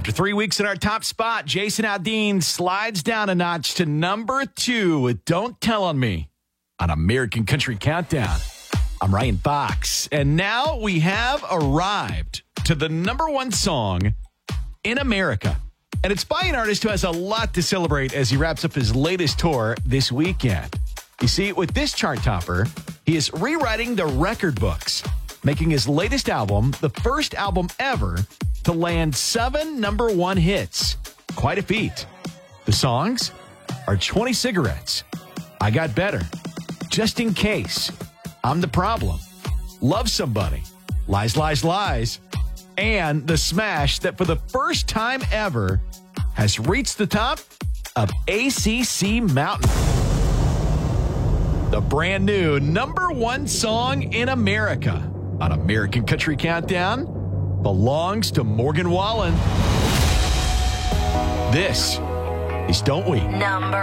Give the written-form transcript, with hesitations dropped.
After 3 weeks in our top spot, Jason Aldean slides down a notch to number 2 with Don't Tell on Me on American Country Countdown. I'm Ryan Fox, and now we have arrived to the number 1 song in America. And it's by an artist who has a lot to celebrate as he wraps up his latest tour this weekend. You see, with this chart topper, he is rewriting the record books, making his latest album the first album ever to land 7 number 1 hits. Quite a feat. The songs are 20 Cigarettes, I Got Better, Just in Case, I'm the Problem, Love Somebody, Lies, Lies, Lies, and the smash that for the first time ever has reached the top of ACC Mountain. The brand new number 1 song in America on American Country Countdown belongs to Morgan Wallen. This is Don't We? Number